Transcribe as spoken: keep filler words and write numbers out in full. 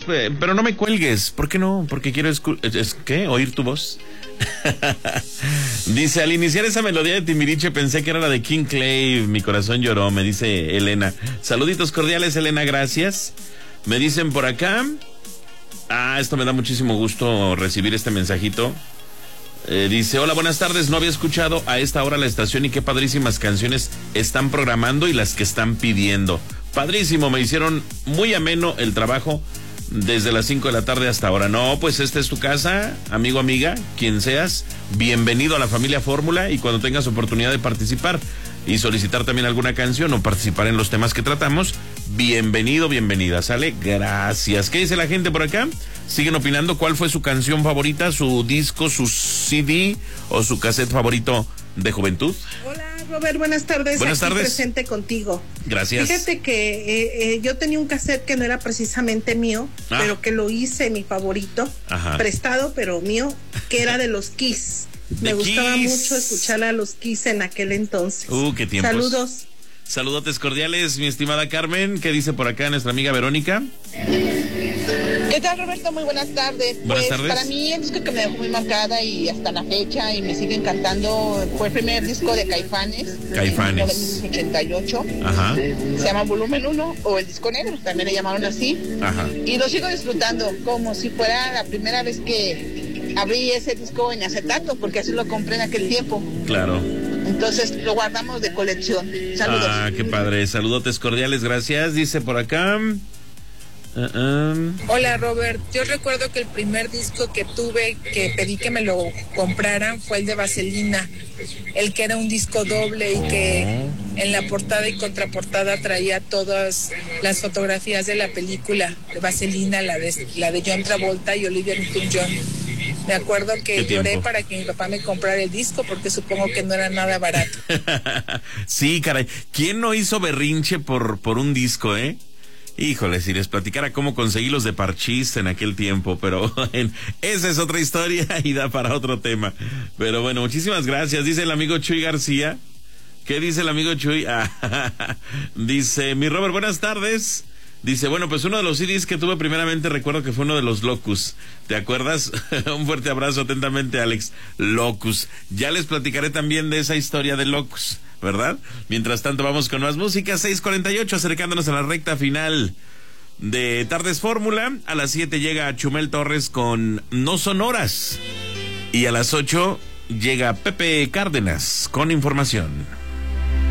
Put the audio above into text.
eh, pero no me cuelgues. ¿Por qué no? Porque quiero escu- es, ¿qué? ¿Oír tu voz? Dice, al iniciar esa melodía de Timbiriche pensé que era la de King Clay. Mi corazón lloró, me dice Elena. Saluditos cordiales, Elena, gracias. Me dicen por acá. Ah, esto me da muchísimo gusto recibir este mensajito. Eh, dice, hola, buenas tardes, no había escuchado a esta hora la estación y qué padrísimas canciones están programando y las que están pidiendo. Padrísimo, me hicieron muy ameno el trabajo desde las cinco de la tarde hasta ahora. No, pues esta es tu casa, amigo, amiga, quien seas, bienvenido a la familia Fórmula y cuando tengas oportunidad de participar y solicitar también alguna canción o participar en los temas que tratamos, bienvenido, bienvenida, ¿sale? Gracias. ¿Qué dice la gente por acá? Siguen opinando cuál fue su canción favorita, su disco, su C D o su cassette favorito de juventud. Hola, Robert, buenas tardes. Buenas Aquí tardes. presente contigo. Gracias. Fíjate que eh, eh, yo tenía un cassette que no era precisamente mío, ah. pero que lo hice mi favorito, Ajá. prestado, pero mío, que era de los Kiss. Me gustaba Kiss. mucho escuchar a los Kiss en aquel entonces. Uh, qué tiempos. Saludos. Saludotes cordiales, mi estimada Carmen. ¿Qué dice por acá nuestra amiga Verónica? ¿Qué tal, Roberto? Muy buenas tardes. Buenas pues tardes. Para mí el disco que me dejó muy marcada y hasta la fecha y me sigue encantando fue el primer disco de Caifanes. Caifanes. En mil novecientos ochenta y ocho. Ajá. Se llama Volumen uno o el disco negro, también le llamaron así. Ajá. Y lo sigo disfrutando como si fuera la primera vez que abrí ese disco en acetato, porque así lo compré en aquel tiempo. Claro. Entonces lo guardamos de colección. Saludos. Ah, qué padre. Saludotes cordiales, gracias. Dice por acá. Uh, um. Hola, Robert. Yo recuerdo que el primer disco que tuve, que pedí que me lo compraran, fue el de Vaselina. El que era un disco doble y que en la portada y contraportada traía todas las fotografías de la película de Vaselina, la de, la de John Travolta y Olivia Newton-John. Me acuerdo que lloré para que mi papá me comprara el disco porque supongo que no era nada barato. Sí, caray. ¿Quién no hizo berrinche por, por un disco, eh? Híjole, si les platicara cómo conseguí los de Parchís en aquel tiempo, pero bueno, esa es otra historia y da para otro tema. Pero bueno, muchísimas gracias. Dice el amigo Chuy García. ¿Qué dice el amigo Chuy? Ah, dice, mi Robert, buenas tardes. Dice, bueno, pues uno de los C Ds que tuve primeramente recuerdo que fue uno de los Locus. ¿Te acuerdas? Un fuerte abrazo atentamente, Alex. Locus. Ya les platicaré también de esa historia de Locus, ¿verdad? Mientras tanto vamos con más música. seis cuarenta y ocho, acercándonos a la recta final de Tardes Fórmula. A las siete llega Chumel Torres con No Son Horas. Y a las ocho llega Pepe Cárdenas con información.